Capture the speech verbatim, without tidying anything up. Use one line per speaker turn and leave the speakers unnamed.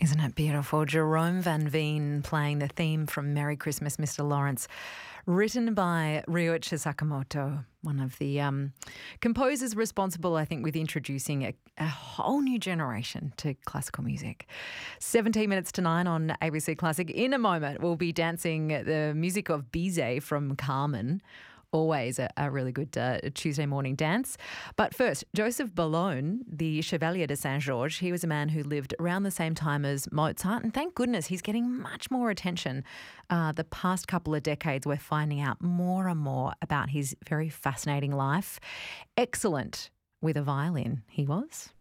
Isn't it beautiful? Jerome Van Veen playing the theme from Merry Christmas, Mister Lawrence, written by Ryuichi Sakamoto, one of the um, composers responsible, I think, with introducing a, a whole new generation to classical music. seventeen minutes to nine on A B C Classic. In a moment, we'll be dancing the music of Bizet from Carmen. Always a, a really good uh, Tuesday morning dance. But first, Joseph Boulogne, the Chevalier de Saint-Georges, he was a man who lived around the same time as Mozart, and thank goodness he's getting much more attention. Uh, the past couple of decades, we're finding out more and more about his very fascinating life. Excellent with a violin, he was.